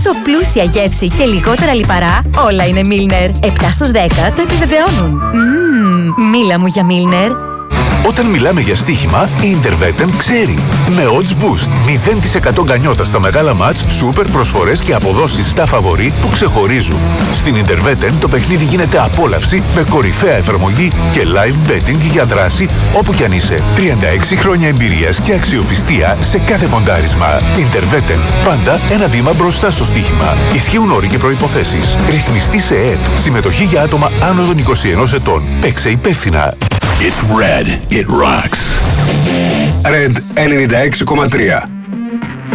Τόσο πλούσια γεύση και λιγότερα λιπαρά, όλα είναι Milner. 7 στους 10 το επιβεβαιώνουν. Μίλα μου για Milner. Όταν μιλάμε για στοίχημα, η Interveten ξέρει. Με Odds Boost, 0% γκανιότα στα μεγάλα μάτς, σούπερ προσφορές και αποδόσεις στα φαβορί που ξεχωρίζουν. Στην Interveten το παιχνίδι γίνεται απόλαυση με κορυφαία εφαρμογή και live betting για δράση όπου κι αν είσαι. 36 χρόνια εμπειρίας και αξιοπιστία σε κάθε ποντάρισμα. Interveten, πάντα ένα βήμα μπροστά στο στοίχημα. Ισχύουν όροι και προϋποθέσεις. Ρυθμιστή σε ΕΕΠ. Συμμετοχή για άτομα άνω των 21 ετών. Παίξε υπεύθυνα. It's Red. It rocks. Red 96,3.